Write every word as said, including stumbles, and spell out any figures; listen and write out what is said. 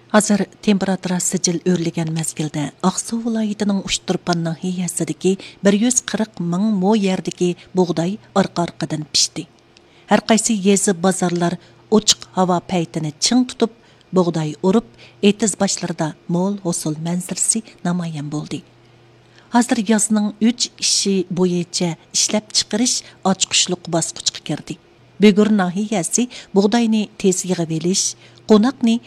Hazır temperatura sicil örlegen mezgilde Aqsu vilayetining Ushturpan nahiyasidagi bir yuz qirq ming mo yerdagi buğday arqa-arqadan pishdi. Har qaysi yezi bozorlar ochiq havo paytini ching tutib, buğday urib, etiz boshlarida mo'l hosil manzarasi namoyon bo'ldi. Hozir yozning uch ishi bo'yicha ishlab chiqarish ochqishliq bosqichga kirdi. Bugur nahiyasi buğdayni tez yig'ib olish, qo'noqni